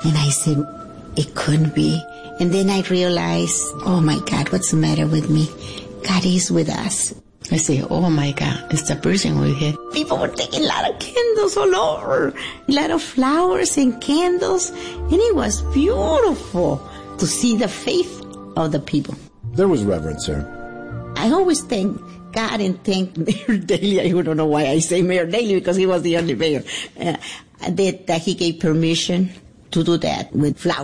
And I said, it couldn't be. And then I realized, oh my God, what's the matter with me? God is with us. I say, oh my God, it's the person we had. People were taking a lot of candles all over, a lot of flowers and candles, and it was beautiful to see the faith of the people. There was reverence here. I always thank God and thank Mayor Daley. I don't know why I say Mayor Daley, because he was the only mayor, that he gave permission to do that with flowers.